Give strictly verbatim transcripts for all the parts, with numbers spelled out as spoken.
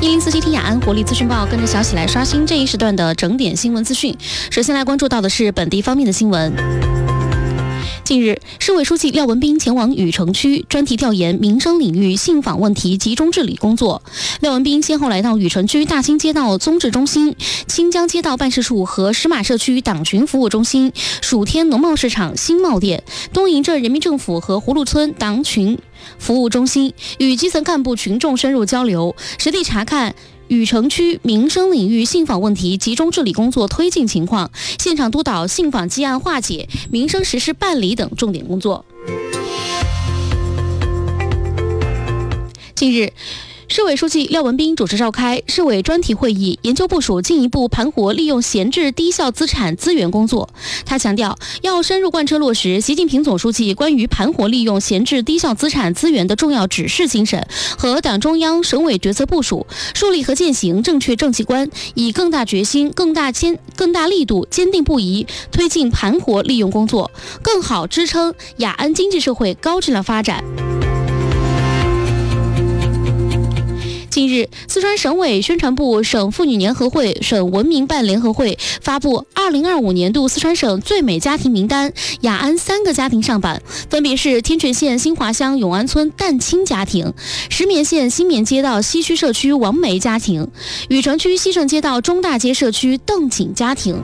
一零四 C T 雅安国力资讯报，跟着小喜来刷新这一时段的整点新闻资讯。首先来关注到的是本地方面的新闻。近日，市委书记廖文斌前往禹城区专题调研民生领域信访问题集中治理工作。廖文斌先后来到禹城区大兴街道综治中心、清江街道办事处和石马社区党群服务中心、蜀天农贸市场新贸店、东营镇人民政府和葫芦村党群服务中心，与基层干部群众深入交流，实地查看禹城区民生领域信访问题集中治理工作推进情况，现场督导信访积案化解、民生实施办理等重点工作。近日，市委书记廖文斌主持召开市委专题会议，研究部署进一步盘活利用闲置低效资产资源工作。他强调，要深入贯彻落实习近平总书记关于盘活利用闲置低效资产资源的重要指示精神和党中央、省委决策部署，树立和践行正确政绩观，以更大决心、更大坚、更大力度、坚定不移推进盘活利用工作，更好支撑雅安经济社会高质量发展。近日，四川省委宣传部、省妇女联合会、省文明办联合会发布二零二五年度四川省最美家庭名单，雅安三个家庭上榜，分别是天全县新华乡永安村蛋清家庭、石棉县新棉街道西区社区王梅家庭、禹城区西顺街道中大街社区邓锦家庭。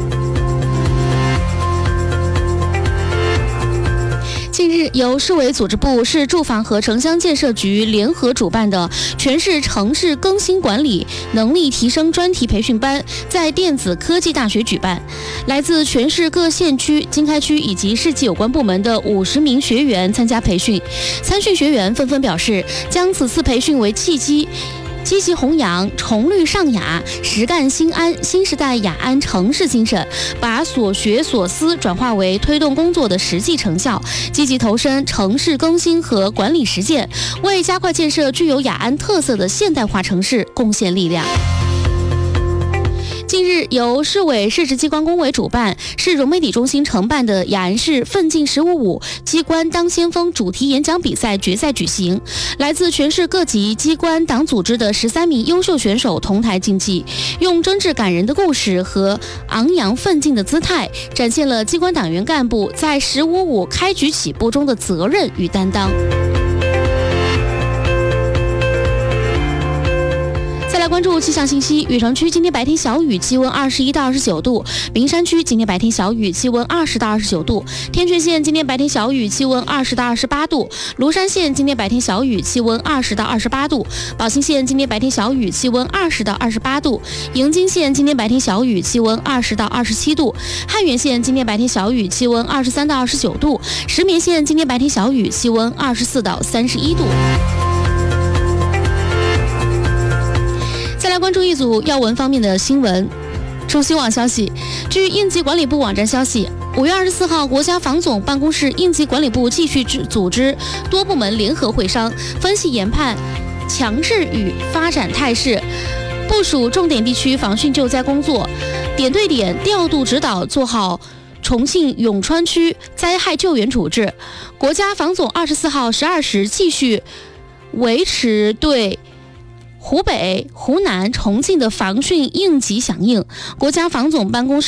近日，由市委组织部、市住房和城乡建设局联合主办的全市城市更新管理能力提升专题培训班在电子科技大学举办，来自全市各县区、经开区以及市级有关部门的五十名学员参加培训。参训学员纷纷表示，将此次培训为契机，积极弘扬崇绿尚雅、实干兴安新时代雅安城市精神，把所学所思转化为推动工作的实际成效，积极投身城市更新和管理实践，为加快建设具有雅安特色的现代化城市贡献力量。近日，由市委市直机关工委主办、市融媒体中心承办的雅安市奋进十五五机关当先锋主题演讲比赛决赛举行，来自全市各级机关党组织的十三名优秀选手同台竞技，用真挚感人的故事和昂扬奋进的姿态，展现了机关党员干部在十五五开局起步中的责任与担当。再来关注气象信息，禹城区今天白天小雨，气温二十一到二十九度；名山区今天白天小雨，气温二十到二十九度；天全县今天白天小雨，气温二十到二十八度；庐山县今天白天小雨，气温二十到二十八度；宝兴县今天白天小雨，气温二十到二十八度；迎津县今天白天小雨，气温二十到二十七度；汉源县今天白天小雨，气温二十三到二十九度；石棉县今天白天小雨，气温二十四到三十一度。再来关注一组要闻方面的新闻。中新网消息，据应急管理部网站消息，五月二十四号，国家防总办公室应急管理部继续组织多部门联合会商，分析研判强势与发展态势，部署重点地区防汛救灾工作，点对点调度指导，做好重庆永川区灾害救援处置。国家防总二十四号十二时继续维持对湖北、湖南、重庆的防汛应急响应。国家防总办公室